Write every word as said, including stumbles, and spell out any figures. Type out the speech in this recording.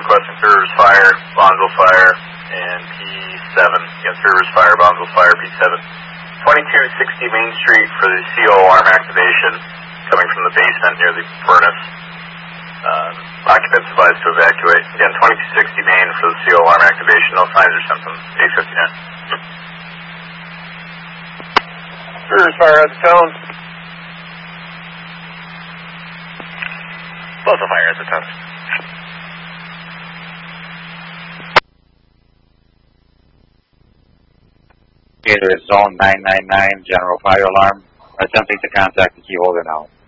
requesting Three Rivers Fire, Bonneville Fire, and P seven. Against Three Rivers Fire, Bonneville Fire, P seven. twenty-two sixty Main Street for the C O alarm activation, coming from the basement near the furnace. Uh, occupants advised to evacuate. Again, twenty-two sixty Main for the C O alarm activation. No signs or symptoms. eight fifty-nine. Three Rivers Fire at the tone. Both the fire at the tone. Either zone nine nine nine, general fire alarm, attempting to contact the key holder now.